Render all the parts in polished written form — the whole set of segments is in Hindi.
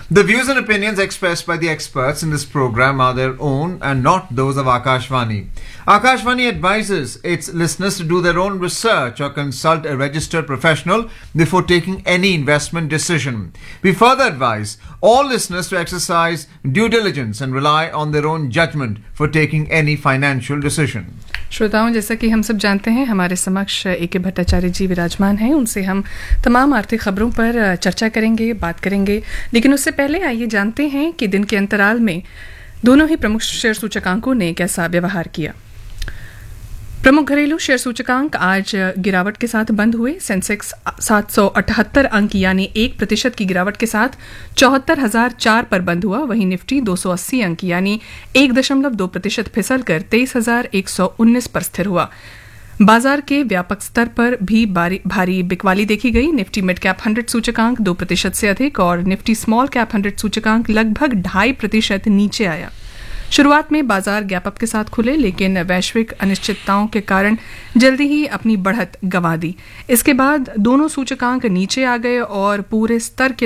The views and opinions expressed by the experts in this program are their own and not those of Akashvani. Akashvani advises its listeners to do their own research or consult a registered professional before taking any investment decision. We further advise all listeners to exercise due diligence and rely on their own judgment for taking any financial decision. श्रोताओं, जैसा कि हम सब जानते हैं, हमारे समक्ष ए.के. भट्टाचार्य जी विराजमान हैं। उनसे हम तमाम आर्थिक खबरों पर चर्चा करेंगे, बात करेंगे, लेकिन उससे पहले आइए जानते हैं कि दिन के अंतराल में दोनों ही प्रमुख शेयर सूचकांकों ने कैसा व्यवहार किया। प्रमुख घरेलू शेयर सूचकांक आज गिरावट के साथ बंद हुए। सेंसेक्स 778 अंक यानी 1% की गिरावट के साथ 74,004 पर बंद हुआ। वहीं निफ्टी 280 अंक यानी 1.2% फिसलकर 23,119 पर स्थिर हुआ। बाजार के व्यापक स्तर पर भी भारी बिकवाली देखी गई। निफ्टी मिड कैप 100 सूचकांक 2% से अधिक और निफ्टी स्मॉल कैप 100 सूचकांक लगभग 2.5% नीचे आया। शुरुआत में बाजार गैप अप के साथ खुले, लेकिन वैश्विक अनिश्चितताओं के कारण जल्दी ही अपनी बढ़त गंवा दी। इसके बाद दोनों सूचकांक नीचे आ गए और पूरे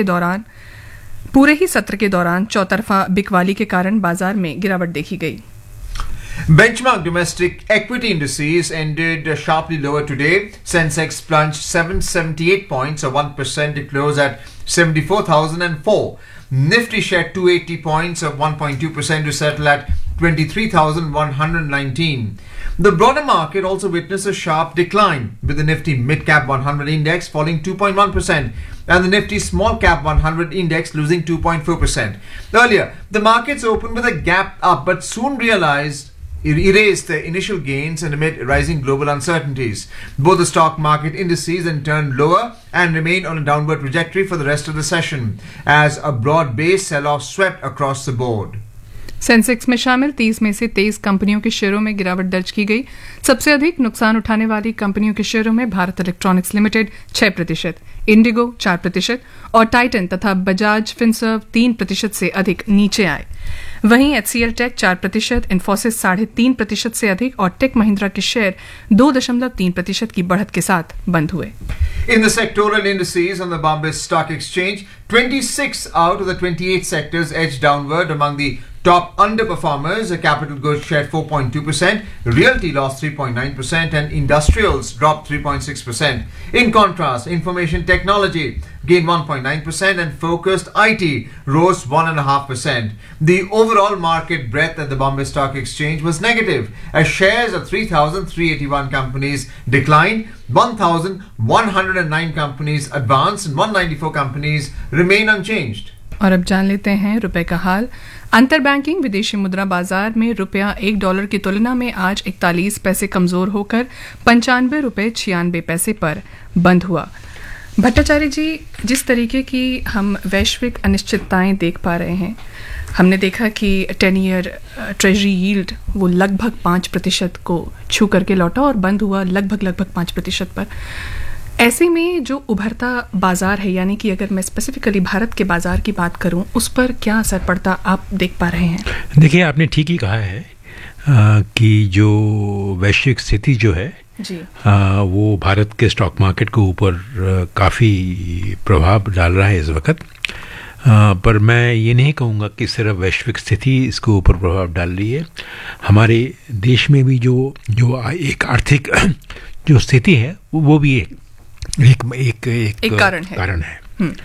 ही सत्र के दौरान चौतरफा बिकवाली के कारण बाजार में गिरावट देखी गई। Benchmark domestic equity indices ended sharply lower today. Sensex plunged 778 points or 1% to close at 74,004. Nifty shed 280 points of 1.2% to settle at 23,119. The broader market also witnessed a sharp decline, with the Nifty Mid Cap 100 index falling 2.1% and the Nifty Small Cap 100 index losing 2.4%. Earlier, the markets opened with a gap up but soon erased the initial gains and amid rising global uncertainties. Both the stock market indices then turned lower and remained on a downward trajectory for the rest of the session as a broad-based sell-off swept across the board. Sensex में शामिल 30 में से 23 कंपनियों के शेयरों में गिरावट दर्ज की गई। सबसे अधिक नुकसान उठाने वाली कंपनियों के शेयरों में भारत इलेक्ट्रॉनिक्स लिमिटेड 6%, इंडिगो 4% और टाइटन तथा बजाज फिनसर्व 3% से अधिक नीचे आए। वहीं HCL टेक 4%, इन्फोसिस 3.5% से अधिक और टेक महिंद्रा के शेयर 2.3% की बढ़त के साथ बंद हुए। In the sectoral indices on the Bombay Stock Exchange, 26 out of the 28 sectors edged downward. Among the top underperformers, capital goods shed 4.2%, realty lost 3.9%, and industrials dropped 3.6%. In contrast, information technology gained 1.9% and focused IT rose 1.5%. The overall market breadth at the Bombay Stock Exchange was negative, as shares of 3,381 companies declined, 1,109 companies advanced, and 194 companies remain unchanged. और अब जान लेते हैं रुपए का हाल। अंतर बैंकिंग विदेशी मुद्रा बाजार में रुपया $1 की तुलना में आज 41 पैसे कमजोर होकर 95 रुपए 96 पैसे पर बंद हुआ। भट्टाचार्य जी, जिस तरीके की हम वैश्विक अनिश्चितताएं देख पा रहे हैं, हमने देखा कि 10 ईयर ट्रेजरी यील्ड वो लगभग 5% को छू करके लौटा और बंद हुआ लगभग 5% पर। ऐसे में जो उभरता बाजार है, यानी कि अगर मैं स्पेसिफिकली भारत के बाजार की बात करूं, उस पर क्या असर पड़ता आप देख पा रहे हैं? देखिए, आपने ठीक ही कहा है कि जो वैश्विक स्थिति जो है जी, वो भारत के स्टॉक मार्केट के ऊपर काफ़ी प्रभाव डाल रहा है इस वक्त। पर मैं ये नहीं कहूँगा कि सिर्फ वैश्विक स्थिति इसके ऊपर प्रभाव डाल रही है। हमारे देश में भी जो एक आर्थिक जो स्थिति है वो भी एक कारण है।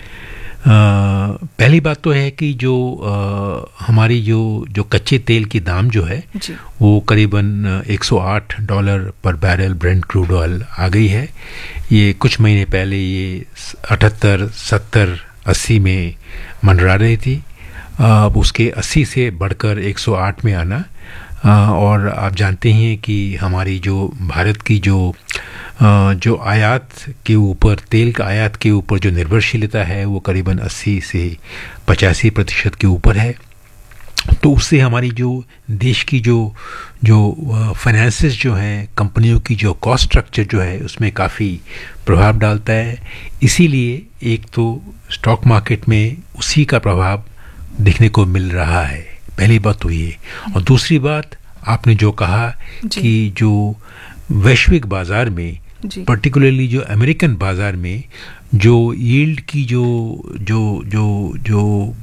पहली बात तो है कि जो हमारी जो कच्चे तेल की दाम जो है वो करीबन $108 पर बैरल ब्रेंट क्रूड ऑयल आ गई है। ये कुछ महीने पहले ये 78, 70, 80 में मंडरा रही थी। अब उसके 80 से बढ़कर 108 में आना, और आप जानते हैं कि हमारी जो भारत की जो आयात के ऊपर, तेल का आयात के ऊपर जो निर्भरशीलता है वो करीबन 80 से 85% के ऊपर है। तो उससे हमारी जो देश की जो फाइनेंसेस जो हैं, कंपनियों की जो कॉस्ट स्ट्रक्चर जो है उसमें काफ़ी प्रभाव डालता है। इसीलिए एक तो स्टॉक मार्केट में उसी का प्रभाव दिखने को मिल रहा है। पहली बात तो ये, और दूसरी बात आपने जो कहा कि जो वैश्विक बाजार में, पर्टिकुलरली जो अमेरिकन बाजार में जो यील्ड की जो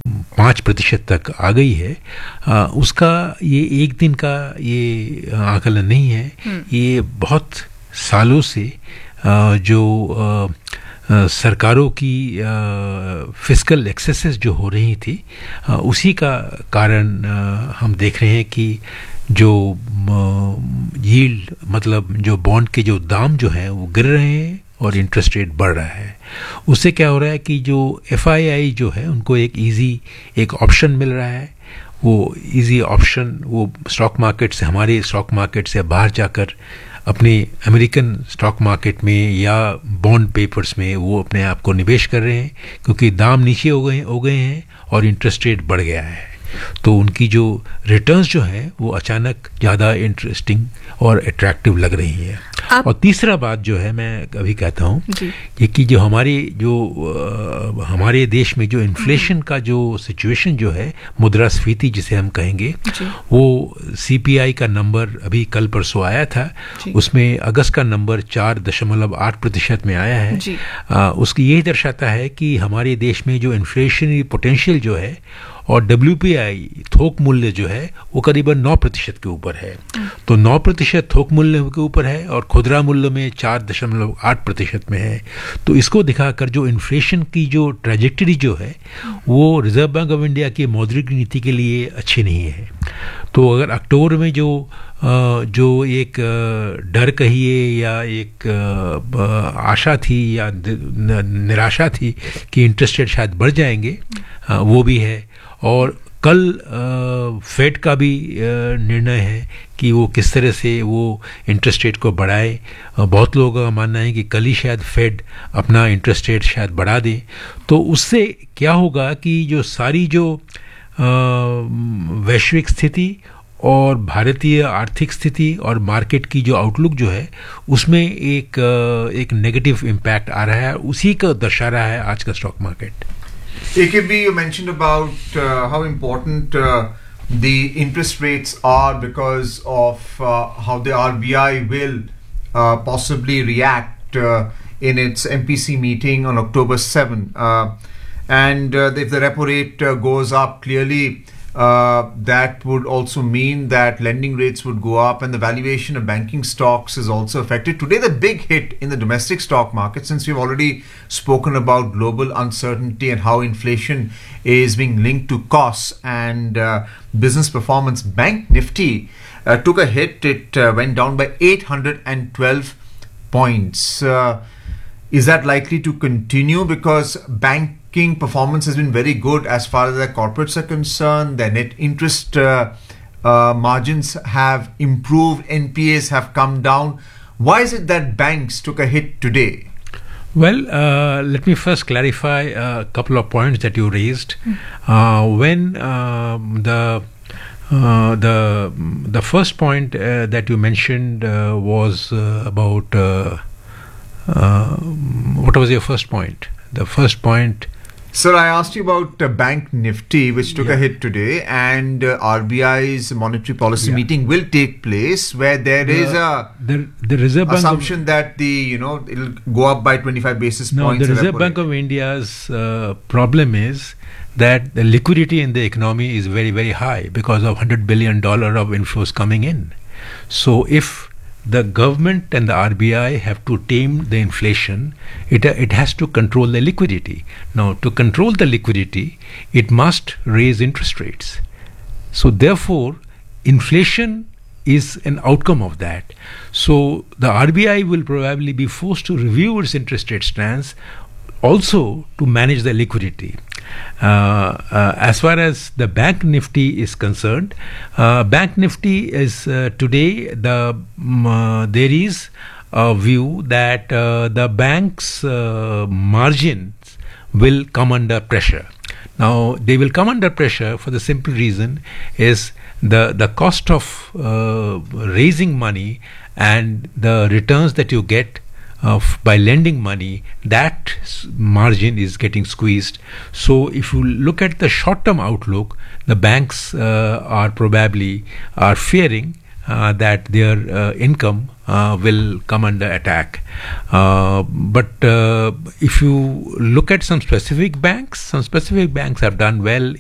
5% तक आ गई है, उसका ये एक दिन का ये आकलन नहीं है, ये बहुत सालों से जो सरकारों की फिस्कल एक्सेसेस जो हो रही थी, उसी का कारण हम देख रहे हैं कि जो यील्ड मतलब जो बॉन्ड के जो दाम जो हैं वो गिर रहे हैं और इंटरेस्ट रेट बढ़ रहा है। उससे क्या हो रहा है कि जो FII जो है उनको एक ऑप्शन मिल रहा है। वो इजी ऑप्शन वो स्टॉक मार्केट से, हमारे स्टॉक मार्केट से बाहर जाकर अपने अमेरिकन स्टॉक मार्केट में या बॉन्ड पेपर्स में वो अपने आप को निवेश कर रहे हैं, क्योंकि दाम नीचे हो गए हैं और इंटरेस्ट रेट बढ़ गया है। तो उनकी जो रिटर्न्स जो है वो अचानक ज़्यादा इंटरेस्टिंग और अट्रैक्टिव लग रही है। और तीसरा बात जो है मैं अभी कहता हूँ ये कि जो हमारे देश में जो इन्फ्लेशन का जो सिचुएशन जो है, मुद्रास्फीति जिसे हम कहेंगे, वो CPI का नंबर अभी कल परसों आया था, उसमें अगस्त का नंबर 4.8% में आया है। उसकी यही दर्शाता है कि हमारे देश में जो इन्फ्लेशनरी पोटेंशियल जो है और WPI थोक मूल्य जो है वो करीबन 9% के ऊपर है। तो 9% थोक मूल्य के ऊपर है और खुदरा मूल्य में 4.8% में है। तो इसको दिखाकर जो इन्फ्लेशन की जो ट्रैजेक्टरी जो है वो रिजर्व बैंक ऑफ इंडिया की मौद्रिक नीति के लिए अच्छी नहीं है। तो अगर अक्टूबर में जो एक डर कहिए या एक आशा थी या निराशा थी कि इंटरेस्ट रेट शायद बढ़ जाएंगे, वो भी है। और कल फेड का भी निर्णय है कि वो किस तरह से वो इंटरेस्ट रेट को बढ़ाए। बहुत लोगों का मानना है कि कल ही शायद फेड अपना इंटरेस्ट रेट शायद बढ़ा दे। तो उससे क्या होगा कि जो सारी जो वैश्विक स्थिति और भारतीय आर्थिक स्थिति और मार्केट की जो आउटलुक जो है उसमें एक नेगेटिव इम्पैक्ट आ रहा है, उसी का दर्शा रहा है आज का stock market. AKB, you mentioned about how important the interest rates are because of how the RBI will possibly react in its MPC meeting on October 7. And if the repo rate goes up, clearly that would also mean that lending rates would go up and the valuation of banking stocks is also affected. Today, the big hit in the domestic stock market, since we've already spoken about global uncertainty and how inflation is being linked to costs and business performance, Bank Nifty took a hit. It went down by 812 points. Is that likely to continue? Because banking performance has been very good as far as their corporates are concerned. Their net interest margins have improved. NPAs have come down. Why is it that banks took a hit today? Well, let me first clarify a couple of points that you raised. When the first point that you mentioned was about what was your first point? The first point. Sir, I asked you about Bank Nifty, which took a hit today, and RBI's monetary policy meeting will take place, where there is the Reserve Bank assumption that it'll go up by 25 basis points. No, the Reserve Bank of India's problem is that the liquidity in the economy is very, very high because of $100 billion of inflows coming in. So if the government and the RBI have to tame the inflation, it has to control the liquidity. Now, to control the liquidity, it must raise interest rates. So therefore, inflation is an outcome of that. So the RBI will probably be forced to review its interest rate stance also to manage the liquidity. As far as the Bank Nifty is concerned, Bank Nifty is today there is a view that the bank's margins will come under pressure. Now, they will come under pressure for the simple reason is the cost of raising money and the returns that you get by lending money, that margin is getting squeezed. So if you look at the short-term outlook, the banks are fearing that their income will come under attack. But if you look at some specific banks have done well